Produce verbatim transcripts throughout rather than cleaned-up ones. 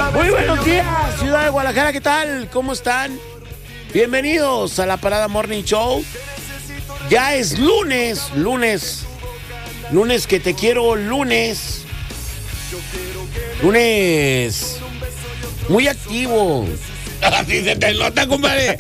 Muy buenos días, ciudad de Guadalajara, ¿qué tal? ¿Cómo están? Bienvenidos a la Parada Morning Show. Ya es lunes, lunes, lunes que te quiero, lunes, lunes muy activo. Así se te nota, compadre.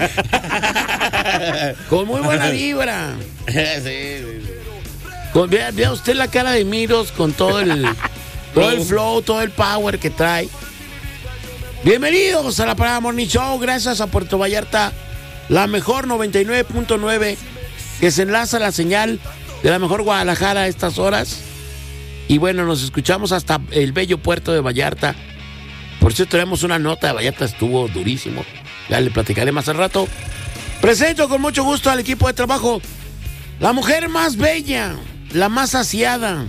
Con muy buena vibra. Sí, sí. Con, vea, vea usted la cara de Miros con todo el, todo el flow, todo el power que trae. Bienvenidos a la Parada Morning Show. Gracias a Puerto Vallarta, la mejor noventa y nueve punto nueve, que se enlaza la señal de la mejor Guadalajara a estas horas. Y bueno, nos escuchamos hasta el bello puerto de Vallarta. Por cierto, tenemos una nota de Vallarta, estuvo durísimo. Ya le platicaré más al rato. Presento con mucho gusto al equipo de trabajo. La mujer más bella, la más saciada,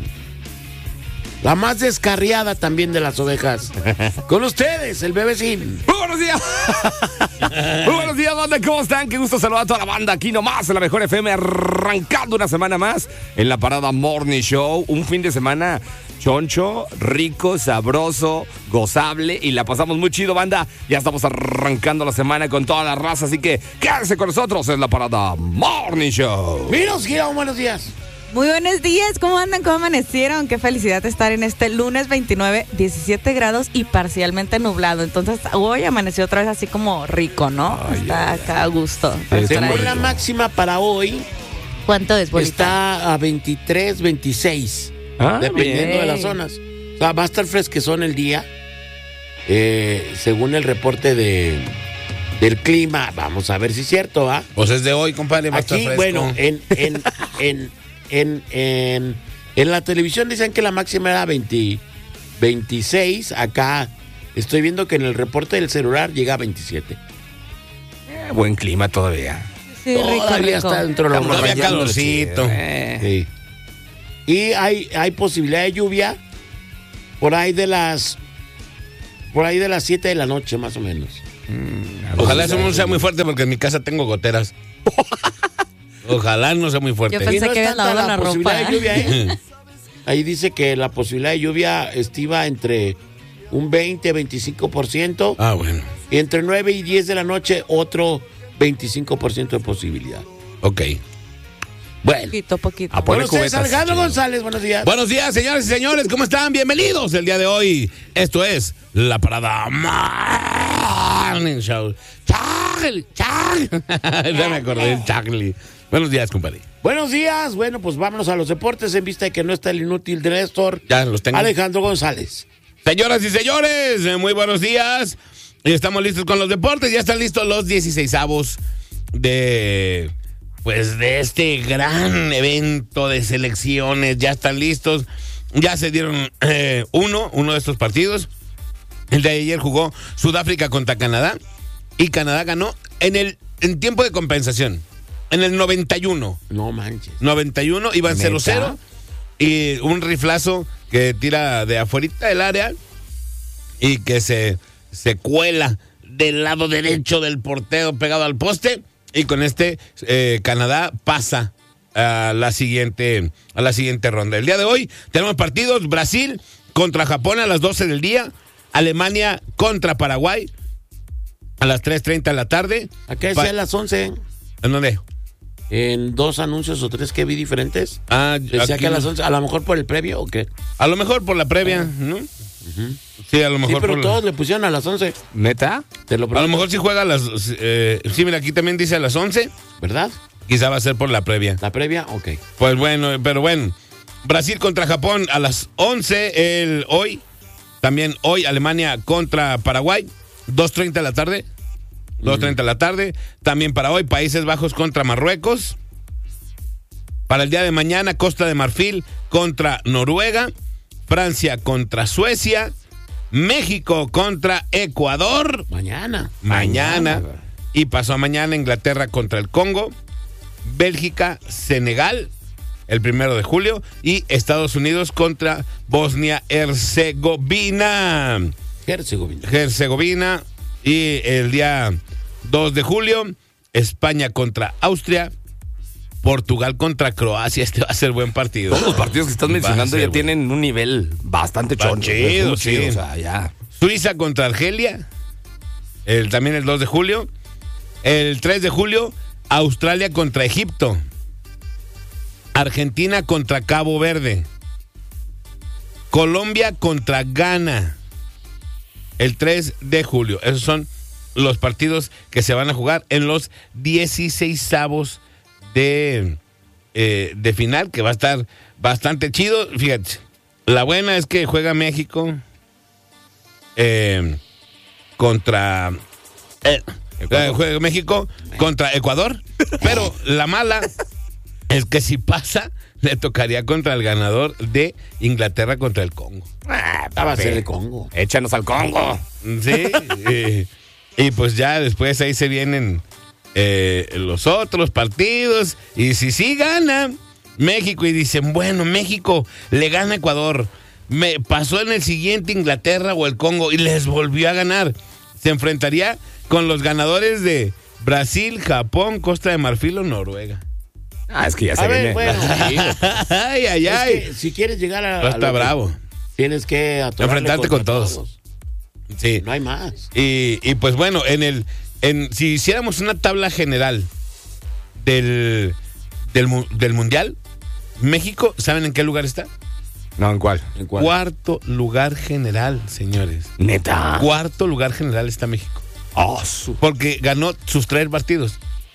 la más descarriada también de las ovejas. Con ustedes, el bebecín. Muy buenos días. Muy buenos días, banda. ¿Cómo están? Qué gusto saludar a toda la banda aquí nomás en la mejor F M, arrancando una semana más en la Parada Morning Show. Un fin de semana choncho, rico, sabroso, gozable y la pasamos muy chido, banda. Ya estamos arrancando la semana con toda la raza, así que quédense con nosotros en la Parada Morning Show. Miros, Girón, buenos días. Muy buenos días, ¿cómo andan? ¿Cómo amanecieron? Qué felicidad estar en este lunes veintinueve, diecisiete grados y parcialmente nublado. Entonces, hoy amaneció otra vez así como rico, ¿no? Ay, Está ay, acá a gusto. Sí, Según la máxima para hoy, ¿Cuánto es, bolita? está a veintitrés, veintiséis, Ah, dependiendo bien. de las zonas. O sea, va a estar fresquezón el día, eh, según el reporte de, del clima. Vamos a ver si es cierto, ¿ah? Pues es de hoy, compadre. Va a estar Aquí, fresco. bueno, en, en, en, en, en, en la televisión dicen que la máxima era veinte, veintiséis. Acá estoy viendo que en el reporte del celular llega a veintisiete. Eh, buen clima todavía. Sí, rico, Todavía rico. está dentro de lo Todavía normal. calorcito. Eh. Sí. Y hay, hay posibilidad de lluvia por ahí de las por ahí de las siete de la noche, más o menos. Ojalá eso no sea muy fuerte porque en mi casa tengo goteras. Ojalá no sea muy fuerte. Yo pensé Y no que es habían tanta lavado la la posibilidad ropa, de lluvia, ¿eh? Ahí dice que la posibilidad de lluvia estiva entre un veinte a veinticinco por ciento. Ah, bueno. Y entre nueve y diez de la noche, otro veinticinco por ciento de posibilidad. Ok. Bueno. Poquito, poquito. A Bueno, poner ustedes, cubetas. Alejandro chido. González, buenos días. Buenos días, señores y señores. ¿Cómo están? Bienvenidos el día de hoy. Esto es la Parada Morning Show. Charlie, Charlie. Ya me acordé del Charlie. Buenos días, compadre. Buenos días. Bueno, pues vámonos a los deportes en vista de que no está el inútil de Néstor. Ya los tengo. Alejandro González. Señoras y señores, eh, muy buenos días. Estamos listos con los deportes. Ya están listos los dieciseisavos de, pues, de este gran evento de selecciones. Ya están listos. Ya se dieron eh, uno, uno de estos partidos. El de ayer jugó Sudáfrica contra Canadá. Y Canadá ganó en el en tiempo de compensación. En el noventa y uno. No manches. noventa y uno, iban cero cero. Y un riflazo que tira de afuerita del área y que se, se cuela del lado derecho del portero pegado al poste. Y con este, eh, Canadá pasa a la siguiente, a la siguiente ronda. El día de hoy tenemos partidos: Brasil contra Japón a las doce del día, Alemania contra Paraguay a las tres treinta de la tarde. Acá Pa- decía a las once. ¿En dónde? En dos anuncios o tres que vi diferentes. Ah, Decía aquí que a las no. once. A lo mejor por el previo o qué. A lo mejor por la previa, ¿no? Sí, a lo Sí, mejor pero por la- todos le pusieron a las once. ¿Neta? Te lo A lo prometo. mejor si juega a las... Eh, sí, mira, aquí también dice a las once. ¿Verdad? Quizá va a ser por la previa. La previa, ok. Pues bueno, pero bueno. Brasil contra Japón a las once el hoy. También hoy Alemania contra Paraguay. dos treinta de la tarde. dos treinta de la tarde. También para hoy Países Bajos contra Marruecos. Para el día de mañana Costa de Marfil contra Noruega. Francia contra Suecia. México contra Ecuador. Mañana. Mañana. Y pasó a mañana Inglaterra contra el Congo. Bélgica, Senegal, el primero de julio. Y Estados Unidos contra Bosnia-Herzegovina. Herzegovina. Herzegovina. Y el día dos de julio, España contra Austria. Portugal contra Croacia. Este va a ser buen partido. Todos los partidos que estás Va a mencionando ser ya bueno. tienen un nivel bastante Va choncho. chido, muy sí. O sea, ya. Suiza contra Argelia, el, también el dos de julio. El tres de julio, Australia contra Egipto. Argentina contra Cabo Verde. Colombia contra Ghana. El tres de julio. Esos son los partidos que se van a jugar en los dieciseisavos de, eh, de final, que va a estar bastante chido. Fíjate, la buena es que juega México eh, contra... Eh, eh, juega México contra Ecuador, pero la mala es que si pasa, le tocaría contra el ganador de Inglaterra contra el Congo. Ah, Va a papi, ser el Congo. Échanos al Congo. Sí, y, y pues ya después ahí se vienen eh, los otros partidos. Y si sí gana México y dicen, bueno, México le gana a Ecuador, me pasó en el siguiente Inglaterra o el Congo y les volvió a ganar, se enfrentaría con los ganadores de Brasil, Japón, Costa de Marfil o Noruega. Ah, es que ya se A ver, viene. bueno. Ay, ay, Es ay. que si quieres llegar a... No a está lo que bravo. Tienes que atorarle Enfrentarte con contra todos. Sí. No hay más. Y, y pues bueno, en el en si hiciéramos una tabla general del, del, mu- del Mundial, México, ¿saben en qué lugar está? No, ¿en cuál? ¿En cuál? Cuarto lugar general, señores. Neta. Cuarto lugar general está México. Oh, su- Porque ganó sus tres partidos.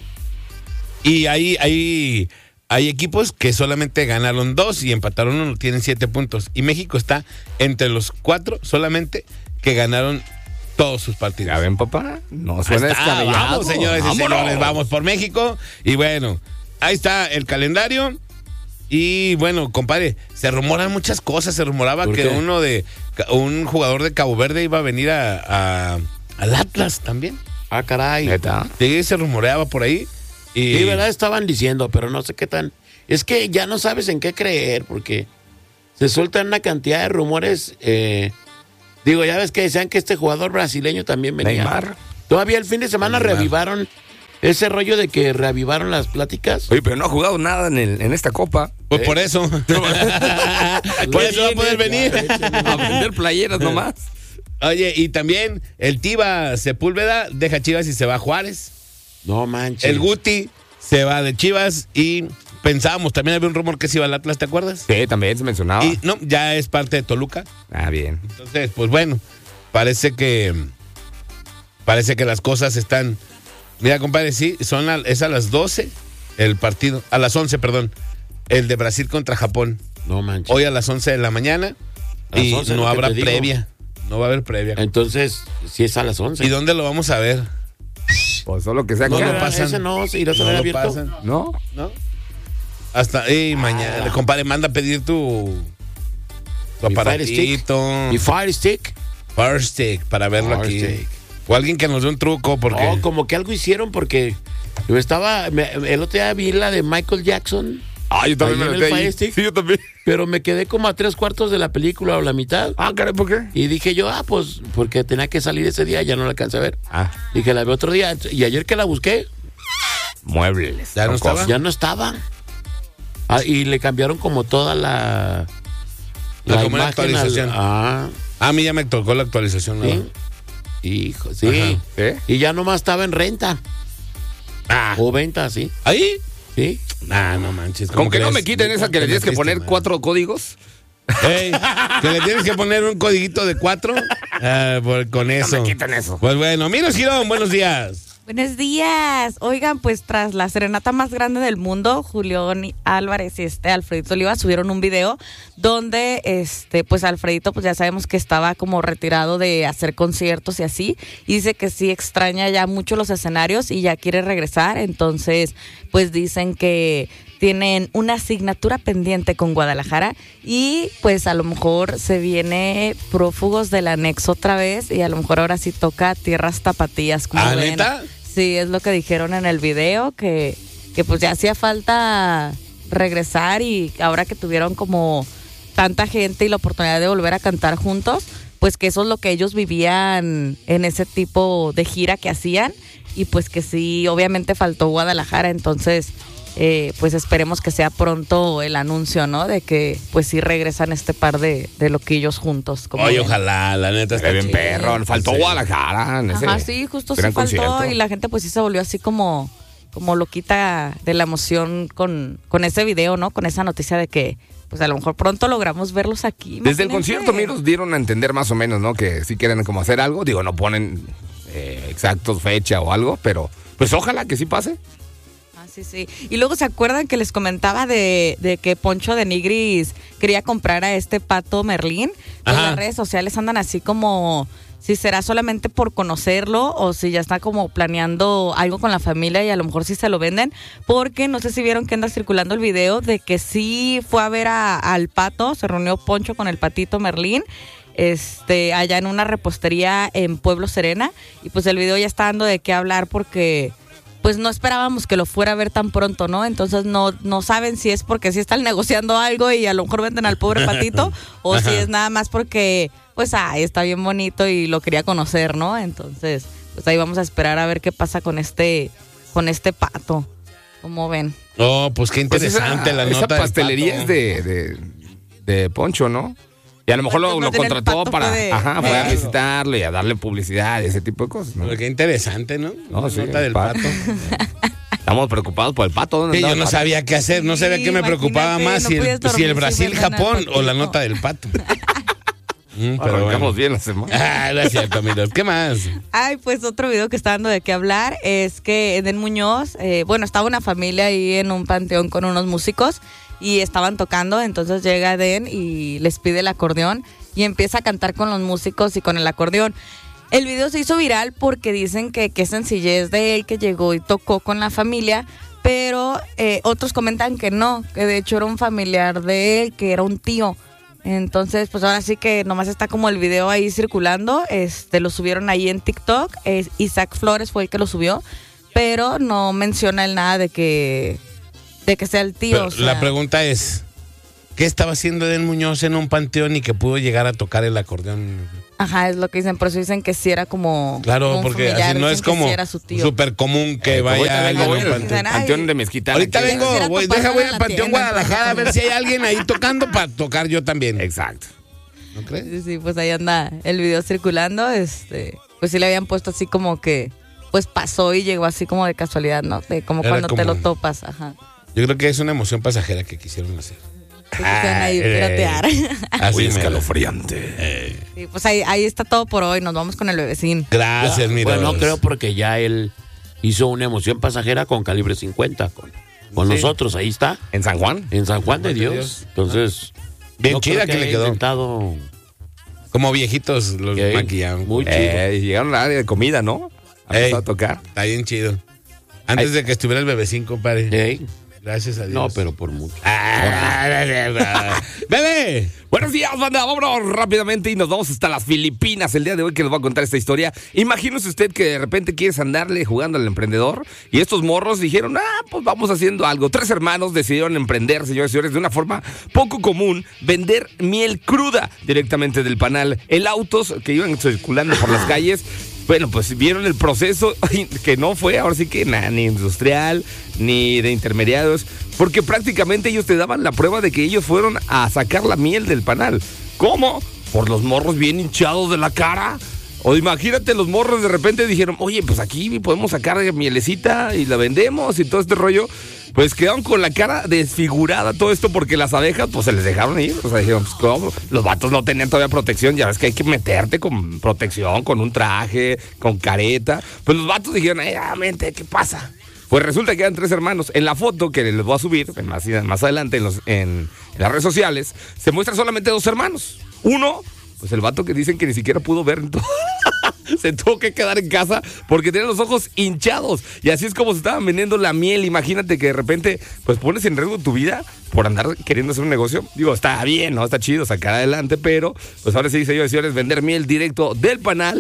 Y hay, hay, hay equipos que solamente ganaron dos y empataron uno, tienen siete puntos. Y México está entre los cuatro solamente que ganaron todos sus partidos. ¿Ya ven, papá? No Ahí suena está, descabellado. vamos, señores y Vámonos. señores, vamos por México. Y bueno, ahí está el calendario. Y bueno, compadre, se rumoran muchas cosas. Se rumoraba ¿Por que qué? uno de un jugador de Cabo Verde iba a venir a, a- al Atlas también. Ah, caray. Neta. Sí, se rumoreaba por ahí. Y Sí, verdad, estaban diciendo, pero no sé qué tan... Es que ya no sabes en qué creer, porque se sueltan una cantidad de rumores. eh, Digo, ya ves que decían que este jugador brasileño también venía. Neymar. Todavía el fin de semana Neymar. reavivaron ese rollo de que reavivaron las pláticas. Oye, pero no ha jugado nada en, el, en esta copa. pues por eso. por eso va a poder venir. A vender playeras nomás. Oye, y también el Tiva Sepúlveda deja Chivas y se va a Juárez. No manches. El Guti se va de Chivas y pensábamos, también había un rumor que se iba al Atlas, ¿te acuerdas? Sí, también se mencionaba. Y no, ya es parte de Toluca. Ah, bien. Entonces, pues bueno, parece que parece que las cosas están. Mira, compadre, sí, son a- es a las doce el partido, a las once, perdón, el de Brasil contra Japón. No manches. Hoy a las once de la mañana A las y once, no lo que habrá te digo. previa. No va a haber previa. Entonces, si es a las once. ¿Y dónde lo vamos a ver? Pues solo que sea No que lo ¿Ese pasan. Ese no, se irá a No ver lo abierto. pasan, ¿No? ¿no? Hasta, ey, mañana, compadre, manda a pedir tu, tu Mi Fire Stick. aparatito. ¿Y Fire Stick? Fire Stick, para verlo Fire aquí. Stick. O alguien que nos dé un truco, porque... No, como que algo hicieron porque yo estaba, me- el otro día vi la de Michael Jackson, Ah, yo también Ahí me en metí el ahí. Fire Stick. Sí, yo también. pero me quedé como a tres cuartos de la película o la mitad. Ah, caray, ¿por qué? Y dije yo, ah, pues porque tenía que salir ese día, ya no la alcancé a ver. Ah, Dije, la veo otro día. Y ayer que la busqué, muebles. ¿Ya no con estaba? cosas. ya no estaba. Ah, y le cambiaron como toda la... La como una imagen al- actualización. ah, A mí ya me tocó la actualización. ¿no? sí. Hijo, sí. Ajá. ¿Eh? Y ya nomás estaba en renta. Ah, O venta, sí. ¿ahí? Sí. Ah, no manches. Con que no crees? me quiten esa que le tienes que metiste, poner man. cuatro códigos. Ey, que le tienes que poner un codiguito de cuatro. Ah, por- con eso. me quiten eso. Pues bueno, Miros Girón, buenos días. Buenos días. Oigan, pues tras la serenata más grande del mundo, Julián Álvarez y este Alfredito Oliva subieron un video donde este pues Alfredito pues ya sabemos que estaba como retirado de hacer conciertos y así, y dice que sí extraña ya mucho los escenarios y ya quiere regresar. Entonces pues dicen que tienen una asignatura pendiente con Guadalajara y pues a lo mejor se viene Prófugos del Anexo otra vez y a lo mejor ahora sí toca tierras tapatías. como ¿Ah, ven. neta? Sí, es lo que dijeron en el video, que, que pues ya hacía falta regresar, y ahora que tuvieron como tanta gente y la oportunidad de volver a cantar juntos, pues que eso es lo que ellos vivían en ese tipo de gira que hacían, y pues que sí, obviamente faltó Guadalajara. Entonces eh, pues esperemos que sea pronto el anuncio, ¿no? De que pues sí regresan este par de, de loquillos juntos. Como Oye, ven. ojalá, la neta está bien chido. perro. Faltó Sí. Guadalajara. En ese Ajá, sí, justo sí gran faltó concierto. y la gente pues sí se volvió así como, como loquita de la emoción con, con ese video, ¿no? Con esa noticia de que pues a lo mejor pronto logramos verlos aquí. Desde el imagínense. concierto, miros, dieron a entender más o menos, ¿no? Que sí quieren como hacer algo. Digo, no ponen eh, exactos fecha o algo, pero pues ojalá que sí pase. Ah, sí, sí. Y luego se acuerdan que les comentaba de, de que Poncho de Nigris quería comprar a este Pato Merlín. Pues Ajá. las redes sociales andan así como si será solamente por conocerlo o si ya está como planeando algo con la familia y a lo mejor sí se lo venden, porque no sé si vieron que anda circulando el video de que sí fue a ver a- al Pato, se reunió Poncho con el Patito Merlín, este, allá en una repostería en Pueblo Serena, y pues el video ya está dando de qué hablar porque pues no esperábamos que lo fuera a ver tan pronto, ¿no? Entonces no, no saben si es porque sí están negociando algo y a lo mejor venden al pobre Patito o si es nada más porque pues ay, está bien bonito y lo quería conocer, ¿no? Entonces, pues ahí vamos a esperar a ver qué pasa con este con este Pato. ¿Cómo ven? Oh, pues qué Pues interesante esa, la esa nota del pastelería Pato. es de, de, de Poncho, ¿no? Y a lo mejor Pues, lo, más lo bien el contrató Pato para, fue de- ajá, para Claro. visitarlo y a darle publicidad y ese tipo de cosas, ¿no? Pero qué interesante, ¿no? No, La sí, nota el del Pato. Pato. Estamos preocupados por el Pato. ¿Dónde Sí, andaba yo el no Pato? sabía qué hacer, no sabía Sí, qué me preocupaba imagínate, más, no si, el, podías si el dormir si Brasil-Japón venden al o la Patito. nota del Pato. Mm, pero Arrancamos bueno. bien la semana. Ah, no es cierto, Miro. ¿Qué más? Ay, pues otro video que está dando de qué hablar es que Eden Muñoz, eh, bueno, estaba una familia ahí en un panteón con unos músicos y estaban tocando, entonces llega Eden y les pide el acordeón y empieza a cantar con los músicos y con el acordeón. El video se hizo viral porque dicen que qué sencillez de él que llegó y tocó con la familia, pero eh, otros comentan que no, que de hecho era un familiar de él, que era un tío. Entonces, pues ahora sí que nomás está como el video ahí circulando. Este, lo subieron ahí en TikTok. Es, Isaac Flores fue el que lo subió, pero no menciona el nada de que de que sea el tío. Pero o sea. la pregunta es, ¿qué estaba haciendo Eden Muñoz en un panteón y que pudo llegar a tocar el acordeón? Ajá, es lo que dicen. Por eso dicen que sí era como. Claro, como un porque familiar, así no dicen es que como sí era su tío. súper común que Eh, como ahorita vaya vengo, alguien a voy un al panteón. Dicen, ay, Panteón de Mezquitán. Ahorita aquí. vengo, ir a voy, topar deja, voy a al la Panteón tienda, Guadalajara a entonces, ver si hay alguien ahí tocando para tocar yo también. Exacto. ¿No crees? Sí, sí, pues ahí anda el video circulando. Este, pues sí le habían puesto así como que, pues pasó y llegó así como de casualidad, ¿no? De como Era cuando te como- lo topas, ajá. Yo creo que es una emoción pasajera que quisieron hacer. Que quisieran ahí eh, piratear. Así Muy mero. escalofriante. Sí, pues ahí, ahí está todo por hoy. Nos vamos con el bebecín. Gracias, mi Bueno, no Dios. creo porque ya él hizo una emoción pasajera con calibre cincuenta, con, con Sí. nosotros, ahí está, ¿En San Juan? en San Juan de Juan de Dios. Dios. Entonces, Bien yo creo chida que le haya quedó. intentado, Como viejitos los que- maquillaban. muy chido. Eh, llegaron al área de comida, ¿no? A Ey. empezar a tocar. Está bien chido. Antes Ay. de que estuviera el bebecín, compadre. Ey, Gracias a Dios. no, pero por mucho. Ah, ¡Bebé! Buenos días, banda. Vámonos rápidamente y nos vamos hasta las Filipinas el día de hoy que nos va a contar esta historia. Imagínese usted que de repente quieres andarle jugando al emprendedor y estos morros dijeron, ah, pues vamos haciendo algo. Tres hermanos decidieron emprender, señores y señores, de una forma poco común, vender miel cruda directamente del panal. En autos que iban circulando por las calles. Bueno, pues vieron el proceso que no fue, ahora sí que nada, ni industrial, ni de intermediarios, porque prácticamente ellos te daban la prueba de que ellos fueron a sacar la miel del panal. ¿Cómo? Por los morros bien hinchados de la cara. O imagínate, los morros de repente dijeron, oye, pues aquí podemos sacar mielecita y la vendemos y todo este rollo. Pues quedaron con la cara desfigurada todo esto porque las abejas pues se les dejaron ir. O sea, dijeron, pues ¿cómo? Los vatos no tenían todavía protección. Ya ves que hay que meterte con protección, con un traje, con careta. Pues los vatos dijeron, ay, ah, mente, ¿qué pasa? Pues resulta que eran tres hermanos. En la foto que les voy a subir más, más adelante en, los, en, en las redes sociales, se muestran solamente dos hermanos. Uno, pues el vato que dicen que ni siquiera pudo ver todo. Se tuvo que quedar en casa porque tenía los ojos hinchados. Y así es como se estaban vendiendo la miel. Imagínate que de repente pues pones en riesgo tu vida por andar queriendo hacer un negocio. Digo, está bien, ¿no? Está chido sacar adelante, pero pues ahora sí, señores y señores, vender miel directo del panal.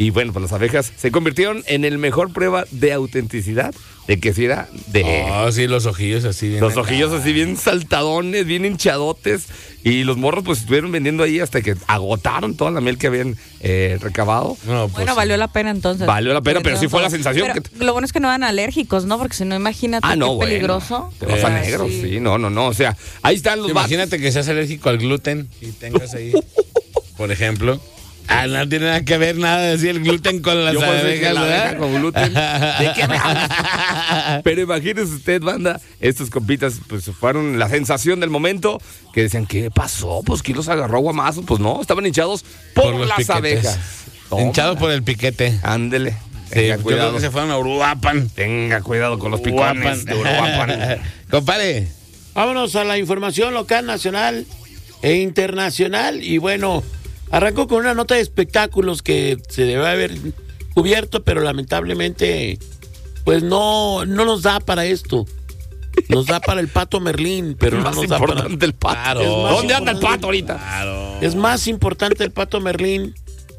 Y bueno, pues las abejas se convirtieron en el mejor prueba de autenticidad de que si era de... Oh, sí, los ojillos así bien. Los acá. ojillos así bien saltadones, bien hinchadotes. Y los morros pues estuvieron vendiendo ahí hasta que agotaron toda la miel que habían eh, recabado. No, pues, Bueno, valió la pena entonces. Valió la pena, pero sí fue la sensación Pero que... Lo bueno es que no eran alérgicos, ¿no? Porque si no, imagínate Ah, no, qué bueno. peligroso. Te vas a Eh, negro, sí. sí, no, no, no. O sea, ahí están los vatos. imagínate que seas alérgico al gluten y tengas ahí, por ejemplo. Ah, no tiene nada que ver nada de decir el gluten con las Yo pensé que abejas, la ¿verdad? abeja con gluten. ¿De qué me hablas? Pero imagínese usted, banda, estos compitas pues fueron la sensación del momento, que decían, ¿qué pasó? Pues ¿quién los agarró a guamazos? Pues no, estaban hinchados por, los las piquetes. abejas. Hinchados por el piquete. Ándele. Sí, Tenga yo creo cuidado. que se fueron a Uruapan. Tenga cuidado con los picones de Uruapan. Compadre. Vámonos a la información local, nacional e internacional. Y bueno, arrancó con una nota de espectáculos que se debe haber cubierto, pero lamentablemente, pues no, no nos da para esto. Nos da para el Pato Merlín, pero no Más nos da para... importante el pato. Claro. Es más ¿Dónde anda el importante- pato ahorita? Claro. Es más importante el Pato Merlín,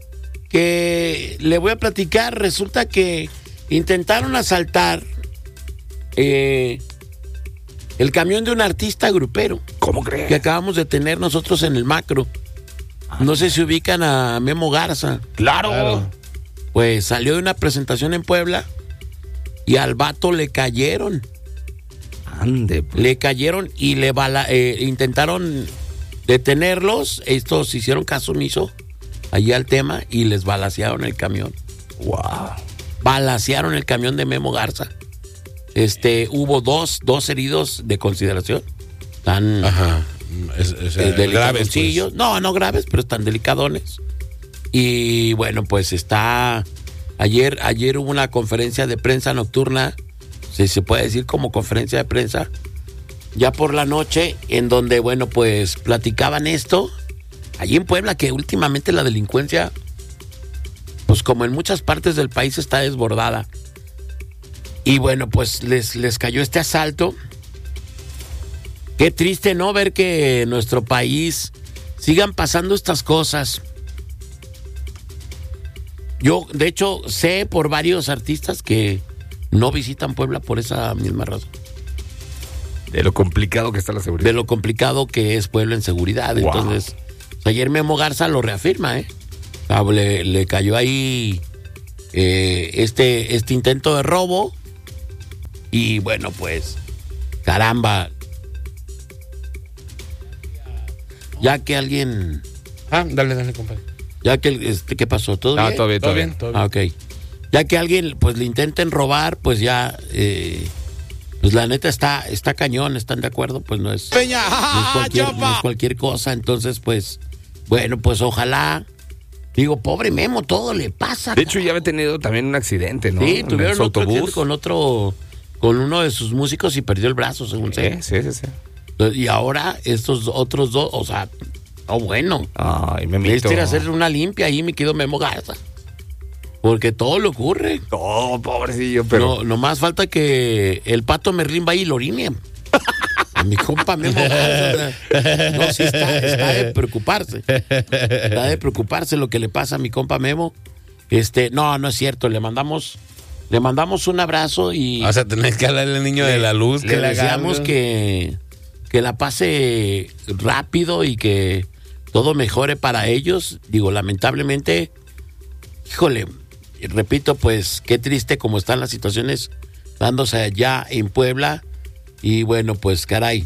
que le voy a platicar. Resulta que intentaron asaltar eh, el camión de un artista grupero ¿Cómo que crees? acabamos de tener nosotros en el macro. No sé si ubican a Memo Garza. Claro. Claro. Pues salió de una presentación en Puebla y al vato le cayeron. Ande, pues. Le cayeron y le bala- eh, intentaron detenerlos. Estos hicieron caso omiso allí al tema y les balacearon el camión. Wow. Balacearon el camión de Memo Garza. Este, hubo dos, dos heridos de consideración. Tan Ajá. Es, es, eh, eh, graves, delicadoncillos. pues. No, no graves, pero están delicadones. Y bueno, pues está. Ayer, ayer hubo una conferencia de prensa nocturna, si se puede decir como conferencia de prensa, ya por la noche, en donde, bueno, pues platicaban esto. Allí en Puebla, que últimamente la delincuencia, pues como en muchas partes del país, está desbordada. Y bueno, pues les, les cayó este asalto. Qué triste, ¿no? Ver que en nuestro país sigan pasando estas cosas. Yo, de hecho, sé por varios artistas que no visitan Puebla por esa misma razón. De lo complicado que está la seguridad. De lo complicado que es Puebla en seguridad. Wow. Entonces, ayer Memo Garza lo reafirma, ¿eh? O sea, le, le cayó ahí eh, este, este intento de robo. Y bueno, pues, caramba. Ya que alguien... Ah, dale, dale, compadre. Ya que, este, ¿qué pasó? ¿Todo Ah, bien? todo bien, ¿Todo todo bien? bien. ¿Todo bien? Ah, ok. Ya que alguien, pues, le intenten robar, pues ya, eh, pues la neta está, está cañón, ¿están de acuerdo? Pues no es, Peña, no es cualquier, no es cualquier cosa. Entonces, pues, bueno, pues ojalá. Digo, pobre Memo, todo le pasa. De hecho, ya había tenido también un accidente, ¿no? sí, En tuvieron su otro autobús. accidente con otro, con uno de sus músicos y perdió el brazo, según sé. Sí, sí, sí. Y ahora estos otros dos, o sea, oh, bueno. Ay, me Necesito ir a hacer una limpia ahí, me quedo Memo Garza. Porque todo le ocurre. todo, pobrecillo, pero... No, nomás falta que el Pato Merlín vaya y lo orine. A mi compa Memo Garza. o sea, No, sí está, está de preocuparse. Está de preocuparse lo que le pasa a mi compa Memo. Este, no, no es cierto. Le mandamos, le mandamos un abrazo y Vas a tener que hablarle al niño de la luz. le que le deseamos haga- que, que la pase rápido y que todo mejore para ellos. Digo, lamentablemente, híjole, repito, pues qué triste como están las situaciones dándose allá en Puebla. Y bueno, pues caray,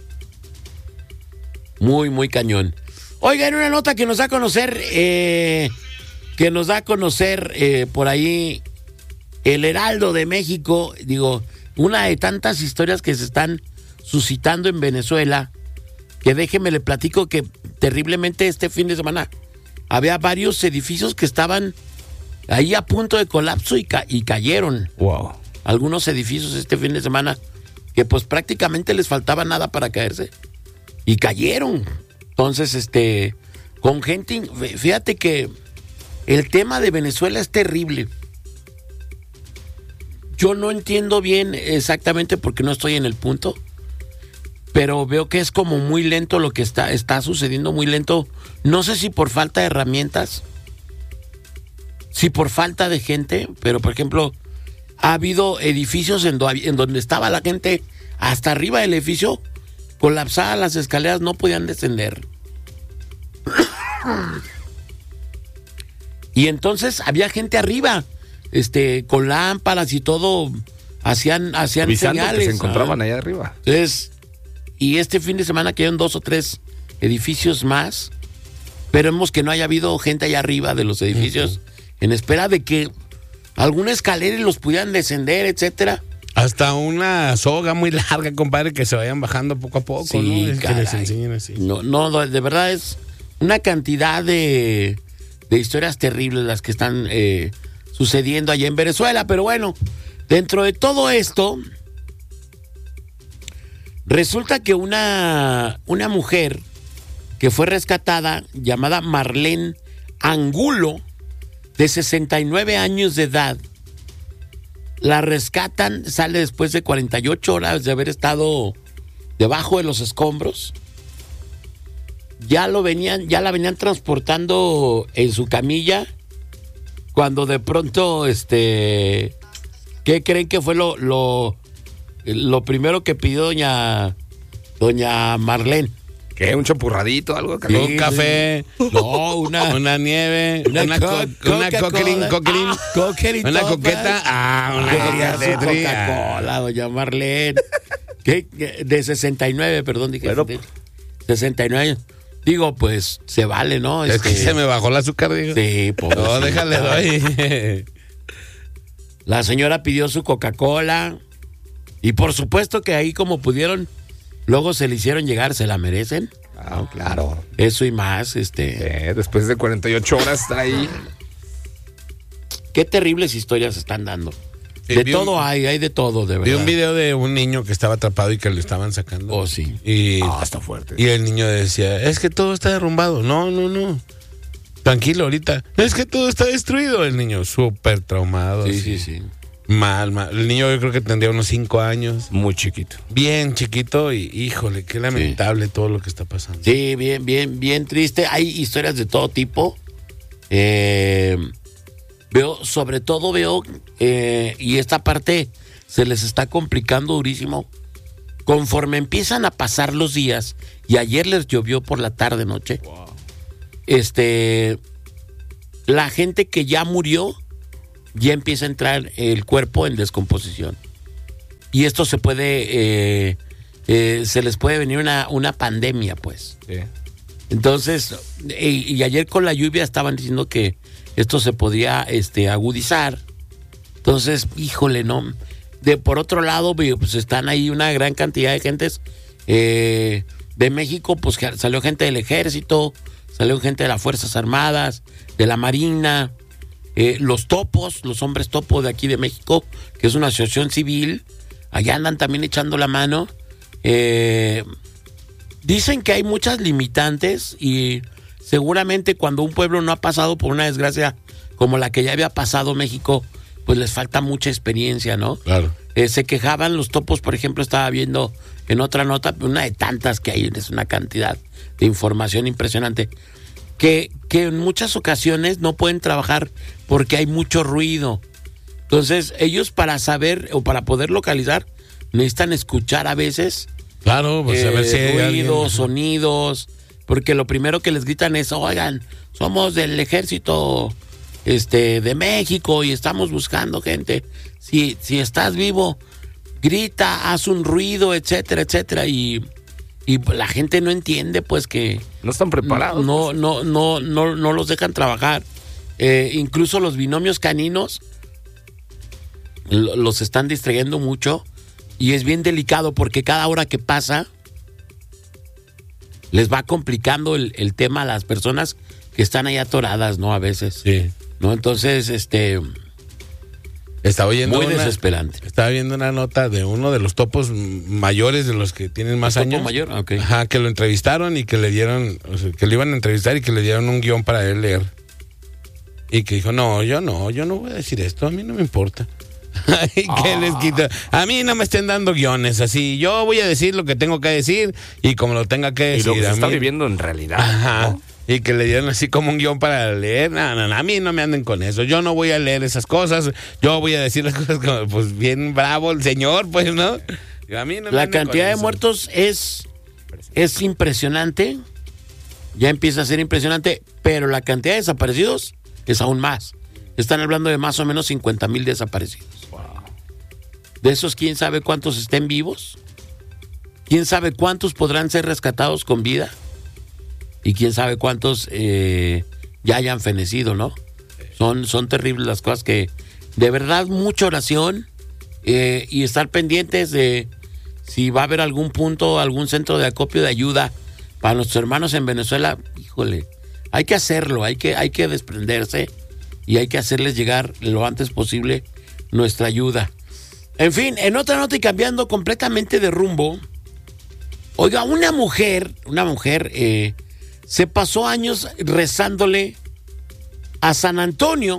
muy, muy cañón. Oigan, una nota que nos da a conocer, eh, que nos da a conocer eh, por ahí el Heraldo de México. Digo, una de tantas historias que se están suscitando en Venezuela, que déjeme le platico que terriblemente este fin de semana había varios edificios que estaban ahí a punto de colapso y, ca- y cayeron. Wow. Algunos edificios este fin de semana que pues prácticamente les faltaba nada para caerse y cayeron. Entonces, este, con gente, fíjate que el tema de Venezuela es terrible. Yo no entiendo bien exactamente porque no estoy en el punto, pero veo que es como muy lento lo que está, está sucediendo, muy lento. No sé si por falta de herramientas, si por falta de gente, pero por ejemplo, ha habido edificios en, do, en donde estaba la gente hasta arriba del edificio, colapsadas las escaleras, no podían descender. Y entonces había gente arriba, este, con lámparas y todo, hacían, hacían Avisando señales. que se encontraban ¿no? allá arriba. Entonces, y este fin de semana quedaron dos o tres edificios más. Esperemos que no haya habido gente allá arriba de los edificios, uh-huh. en espera de que alguna escalera los pudieran descender, etcétera. Hasta una soga muy larga, compadre, que se vayan bajando poco a poco, sí, ¿no? Es caray. que les enseñen así. No, no, de verdad es una cantidad de, de historias terribles las que están eh, sucediendo allá en Venezuela. Pero bueno, dentro de todo esto, resulta que una, una mujer que fue rescatada, llamada Marlene Angulo, de sesenta y nueve años de edad, la rescatan, sale después de cuarenta y ocho horas de haber estado debajo de los escombros. Ya lo venían, ya la venían transportando en su camilla, cuando de pronto, este, ¿qué creen que fue lo, lo, lo primero que pidió doña, doña Marlene? ¿Qué? ¿Un champurradito? ¿Algo? Sí, Un café. No, una, una nieve. una Una, co- co- una Coca-Cola. coquerín, coquerín. Ah, coquerín Una topas. coqueta. Ah, una Quería coqueta. su Coca-Cola, doña Marlene. ¿Qué? De sesenta y nueve, perdón, dije. Bueno, de sesenta y nueve años. Digo, pues, se vale, ¿no? Es que Este, se me bajó el azúcar, digo. Sí, pobrecita. No, déjale, doy. La señora pidió su Coca-Cola. Y por supuesto que ahí, como pudieron, luego se le hicieron llegar, se la merecen. Ah, claro. Eso y más, este. Eh, después de cuarenta y ocho horas está ahí. Qué terribles historias se están dando. Sí, De vi todo un- hay, hay de todo, de Vi verdad. un video de un niño que estaba atrapado y que lo estaban sacando. Oh, sí. Y, Ah, está fuerte. y el niño decía, es que todo está derrumbado. No, no, no. Tranquilo ahorita. Es que todo está destruido. El niño súper traumado. Sí, así. sí, sí. Mal, mal. El niño yo creo que tendría unos cinco años. Muy chiquito. Bien chiquito y híjole, qué lamentable todo lo que está pasando. Sí, bien, bien, bien triste. Hay historias de todo tipo. Eh, veo, sobre todo veo, eh, y esta parte se les está complicando durísimo. Conforme empiezan a pasar los días, y ayer les llovió por la tarde, noche, este, la gente que ya murió, ya empieza a entrar el cuerpo en descomposición. Y esto se puede, eh, eh, se les puede venir una, una pandemia, pues. Sí. Entonces, y, y ayer con la lluvia estaban diciendo que esto se podía este, agudizar. Entonces, híjole, no. De por otro lado, pues están ahí una gran cantidad de gentes. Eh, de México, pues salió gente del ejército, salió gente de las Fuerzas Armadas, de la Marina. Eh, los topos, los hombres topo de aquí de México, que es una asociación civil, allá andan también echando la mano. Eh, dicen que hay muchas limitantes y seguramente cuando un pueblo no ha pasado por una desgracia como la que ya había pasado México, pues les falta mucha experiencia, ¿no? Claro. Eh, se quejaban los topos, por ejemplo, estaba viendo en otra nota, una de tantas que hay, es una cantidad de información impresionante. Que, que en muchas ocasiones no pueden trabajar porque hay mucho ruido. Entonces, ellos para saber o para poder localizar, necesitan escuchar a veces Claro, pues a eh, ver si hay ruidos, alguien. sonidos, porque lo primero que les gritan es, oigan, somos del ejército este, de México y estamos buscando gente. Si, si estás vivo, grita, haz un ruido, etcétera, etcétera, y... Y la gente no entiende, pues, que... No están preparados. No, no, no, no, no los dejan trabajar. Eh, incluso los binomios caninos lo- los están distrayendo mucho. Y es bien delicado porque cada hora que pasa les va complicando el, el tema a las personas que están ahí atoradas, ¿no? A veces. Sí. ¿No? Entonces, este... Estaba oyendo Muy una- desesperante. Estaba viendo una nota de uno de los topos mayores, de los que tienen más ¿El topo años. mayor? Ok. Ajá, que lo entrevistaron y que le dieron, o sea, que le iban a entrevistar y que le dieron un guión para él leer. Y que dijo, no, yo no, yo no voy a decir esto, a mí no me importa. ¿Qué Ah. les quita? A mí no me estén dando guiones así. Yo voy a decir lo que tengo que decir y como lo tenga que Y decir. lo que se a está mí- viviendo en realidad. Ajá. ¿no? y que le dieron así como un guión para leer. No, no, no, a mí no me anden con eso. Yo no voy a leer esas cosas. Yo voy a decir las cosas como, pues bien bravo el señor, pues, ¿no? A mí no me La cantidad de muertos es, es impresionante. Ya empieza a ser impresionante, pero la cantidad de desaparecidos es aún más. Están hablando de más o menos cincuenta mil desaparecidos. Wow. De esos, ¿quién sabe cuántos estén vivos? ¿Quién sabe cuántos podrán ser rescatados con vida? Y quién sabe cuántos eh, ya hayan fenecido, ¿no? Son, son terribles las cosas que, de verdad, mucha oración eh, y estar pendientes de si va a haber algún punto, algún centro de acopio de ayuda para nuestros hermanos en Venezuela. Híjole, hay que hacerlo, hay que, hay que desprenderse y hay que hacerles llegar lo antes posible nuestra ayuda. En fin, en otra nota y cambiando completamente de rumbo, oiga, una mujer, una mujer eh, se pasó años rezándole a San Antonio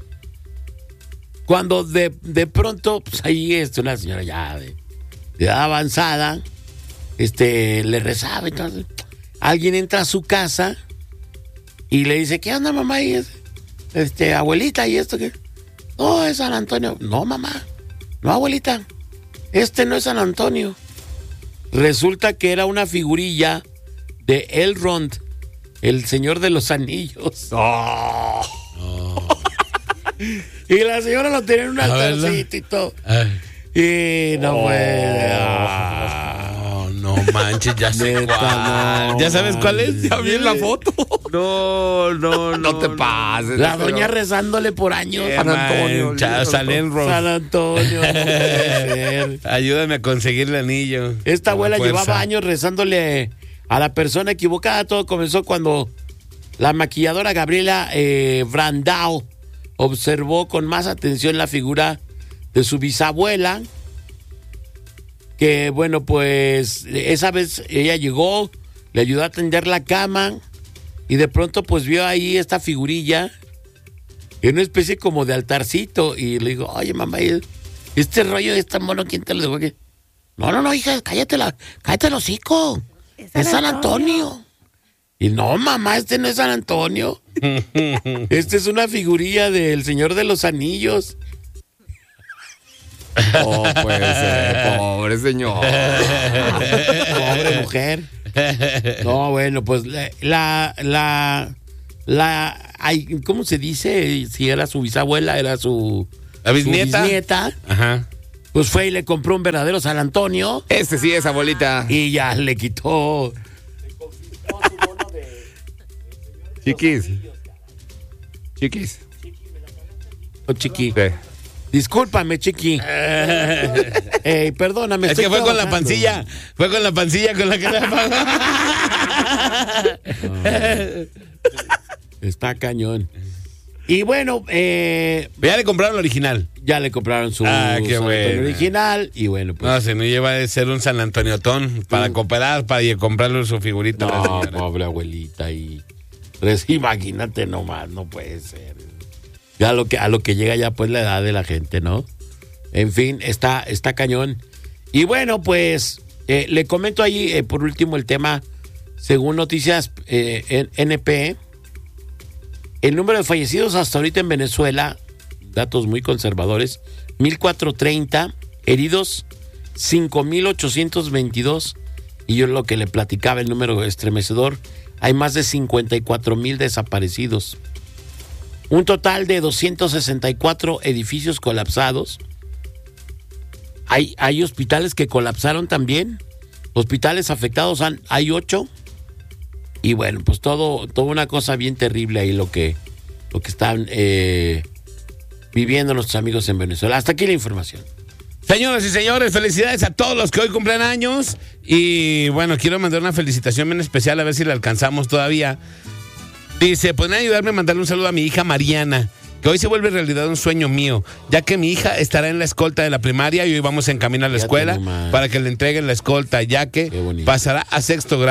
cuando de, de pronto, pues ahí este, una señora ya de, de edad avanzada, este, le rezaba. Entonces, alguien entra a su casa y le dice, ¿qué onda, mamá? Y es, este, abuelita, ¿y esto qué? No, es San Antonio. No, mamá. No, abuelita. Este no es San Antonio. Resulta que era una figurilla de Elrond, el Señor de los Anillos. Oh. Oh. Y la señora lo tenía en un altarcito y todo. Ay. Y no Oh. puede. Oh, no manches, ya sé Neta, cuál. no, ¿Ya sabes cuál es? Ya vi en la foto. No, no, no. No te pases. La pero- doña rezándole por años. Eh, San Antonio. man, cha- San Elrond. San Antonio. No puede ser. Ayúdame a conseguir el anillo. Esta Con la abuela fuerza. llevaba años rezándole a la persona equivocada. Todo comenzó cuando la maquilladora Gabriela eh, Brandao observó con más atención la figura de su bisabuela, que bueno, pues esa vez ella llegó, le ayudó a tender la cama y de pronto pues vio ahí esta figurilla en una especie como de altarcito y le digo, oye mamá, este rollo de esta mono, ¿quién te lo dejó aquí? No, no, no, hija, cállate, la, cállate el hocico. Es San, es San Antonio. Antonio. Y no, mamá, este no es San Antonio. Este es una figurilla del Señor de los Anillos. Oh, puede ser, pobre señor. Pobre mujer. No, bueno, pues la, la, la, ay, ¿cómo se dice? Si era su bisabuela, era su, ¿La bisnieta? su bisnieta. Ajá. Pues fue y le compró un verdadero San Antonio. Este sí es, abuelita. Y ya le quitó. Chiquis. Chiquis. Oh, chiqui. Sí. Discúlpame, chiqui. Ey, perdóname. Es estoy que fue con la trabajando. pancilla. Fue con la pancilla con la que la pagó. Está cañón. Y bueno, eh, Ya le compraron el original. ya le compraron su Ah, qué San Antonio bueno. original. Y bueno, pues. No, se no lleva de ser un San Antoniotón para cooperar, para ir a comprarle su figurita. a la No, señora. pobre abuelita. Y pues, imagínate nomás, no puede ser. Ya a lo que, a lo que llega ya pues la edad de la gente, ¿no? En fin, está, está cañón. Y bueno, pues eh, le comento ahí eh, por último el tema, según noticias eh, en N P, el número de fallecidos hasta ahorita en Venezuela, datos muy conservadores, mil cuatrocientos treinta, heridos cinco mil ochocientos veintidós, y yo lo que le platicaba, el número estremecedor, hay más de cincuenta y cuatro mil desaparecidos. Un total de doscientos sesenta y cuatro edificios colapsados. Hay, hay hospitales que colapsaron también. Hospitales afectados han, hay ocho. Y bueno, pues todo, toda una cosa bien terrible ahí lo que, lo que están eh, viviendo nuestros amigos en Venezuela. Hasta aquí la información. Señoras y señores, felicidades a todos los que hoy cumplen años. Y bueno, quiero mandar una felicitación bien especial, a ver si la alcanzamos todavía. Dice, ¿pueden ayudarme a mandarle un saludo a mi hija Mariana? Que hoy se vuelve realidad un sueño mío, ya que mi hija estará en la escolta de la primaria y hoy vamos en camino a la Fíjate escuela nomás. para que le entreguen la escolta, ya que Qué bonito. pasará a sexto grado.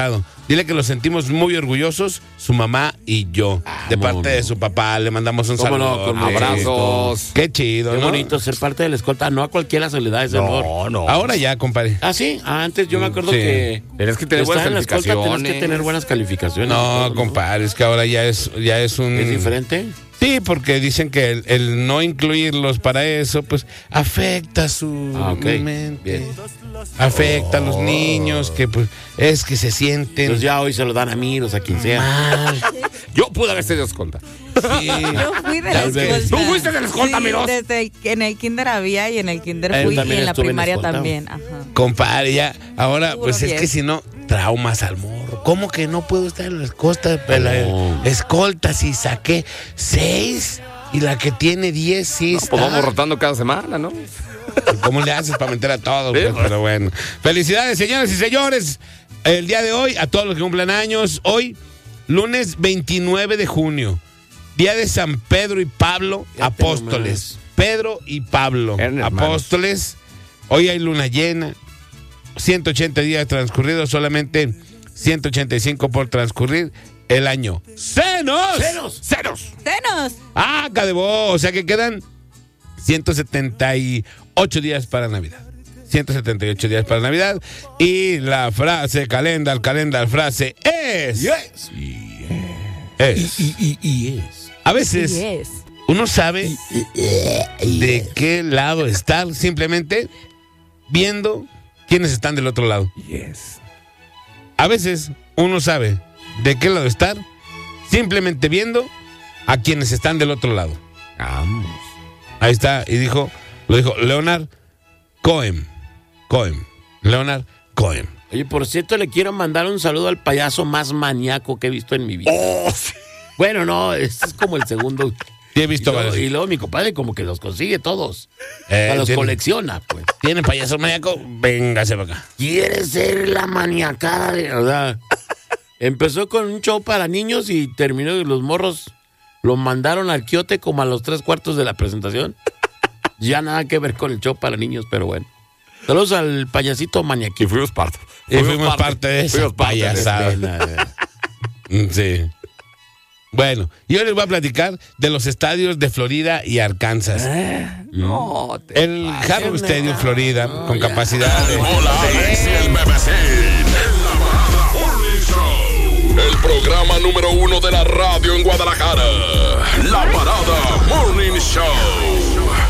Dile que los sentimos muy orgullosos, su mamá y yo. Ah, de parte mono. de su papá, le mandamos un ¿Cómo saludo. no? Con Abrazos. Qué chido, Qué ¿no? bonito ser parte de la escolta. No a cualquiera se le da ese honor. No, no. Ahora ya, compadre. Ah, sí. Ah, antes yo me acuerdo Sí. que. Tienes que tener buenas estar en la escolta, tienes que calificaciones. tener buenas calificaciones. No, compadre, es que ahora ya es, ya es un... ¿Es diferente? Sí, porque dicen que el, el no incluirlos para eso, pues, afecta su Ah, ok. mente. Bien. Afecta a los niños, que pues, es que se sienten Entonces ya hoy se lo dan a Miros, a quien sea. mal. Yo pude haber sido escolta. Sí. Yo fui de la Tal vez. escolta. ¿Tú fuiste de la escolta, Sí, Miros? desde el- en el kinder había y en el kinder Ah, yo fui y también en la estuve en primaria escolta. también. Ajá. Compadre, ya, ahora, Puro pues es diez. que si no, traumas al morro. ¿Cómo que no puedo estar en la escolta? En la No. escolta, si saqué seis y la que tiene diez, sí No, está. pues vamos rotando cada semana, ¿no? ¿Cómo le haces para meter a todos? Sí, Pues, pues. pero bueno. Felicidades, señoras y señores. El día de hoy, a todos los que cumplan años, hoy, lunes veintinueve de junio, día de San Pedro y Pablo, Fíjate apóstoles. nomás. Pedro y Pablo, Eran hermanos. apóstoles. Hoy hay luna llena, ciento ochenta días transcurridos, solamente ciento ochenta y cinco por transcurrir el año. ¡Cenos! ¡Ceros! ¡Ceros! ¡Tenos! ¡Ah, cadebo! O sea que quedan ciento setenta y ocho días para Navidad. ciento setenta y ocho días para Navidad. Y la frase, calendar, calendar, frase es... Yes. Es. Y, y, y es. A veces Yes. uno sabe de qué lado estar simplemente viendo quiénes están del otro lado. Yes. A veces uno sabe de qué lado estar simplemente viendo a quienes están del otro lado. Vamos. Ahí está, y dijo, lo dijo Leonard Cohen. Cohen. Leonard Cohen. Oye, por cierto, le quiero mandar un saludo al payaso más maníaco que he visto en mi vida. Oh, sí. Bueno, no, este es como el segundo. Sí, he Y visto luego, varios. y luego mi compadre como que los consigue todos. Eh, O sea, los ¿tiene- colecciona, pues. ¿Tiene payaso maníaco? Véngase para acá. Quiere ser la maniacada de... O sea, empezó con un show para niños y terminó y los morros lo mandaron al quiote como a los tres cuartos de la presentación. Ya nada que ver con el show para niños, pero bueno. Saludos al payasito Y maniaquito. fuimos parte. Y fuimos parte de esa Fuimos parte de payasada. Pena, Mm, Sí. Bueno, y hoy les voy a platicar de los estadios de Florida y Arkansas. No, te El Harrow Stadium, Florida, con ya. capacidad de... Hola, Alex y el B B C. En la Parada Morning Show. El programa número uno de la radio en Guadalajara. La Parada Morning Show.